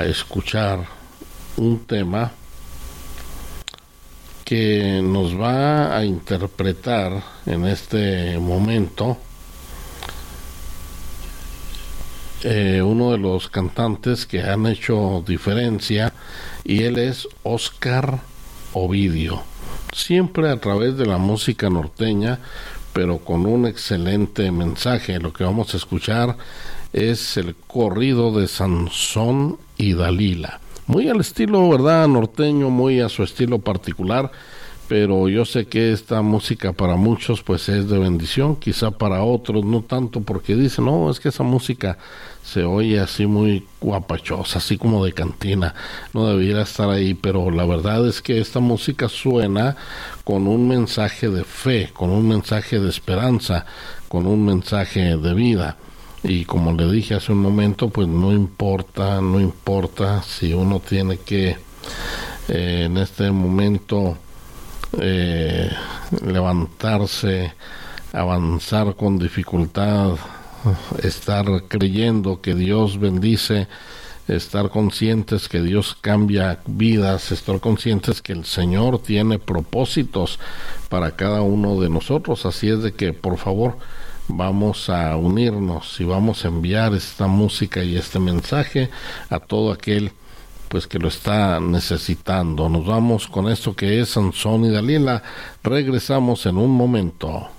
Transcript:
escuchar un tema que nos va a interpretar en este momento uno de los cantantes que han hecho diferencia, y él es Óscar Ovidio, siempre a través de la música norteña, pero con un excelente mensaje. Lo que vamos a escuchar es el corrido de Sansón y Dalila, muy al estilo, ¿verdad?, norteño, muy a su estilo particular, pero yo sé que esta música para muchos pues es de bendición, quizá para otros no tanto, porque dicen, no, es que esa música se oye así muy guapachosa, así como de cantina, no debiera estar ahí, pero la verdad es que esta música suena con un mensaje de fe, con un mensaje de esperanza, con un mensaje de vida. Y como le dije hace un momento, pues no importa si uno tiene que en este momento levantarse, avanzar con dificultad, estar creyendo que Dios bendice, estar conscientes que Dios cambia vidas, estar conscientes que el Señor tiene propósitos para cada uno de nosotros. Así es de que, por favor, vamos a unirnos y vamos a enviar esta música y este mensaje a todo aquel pues que lo está necesitando. Nos vamos con esto que es Sansón y Dalila. Regresamos en un momento.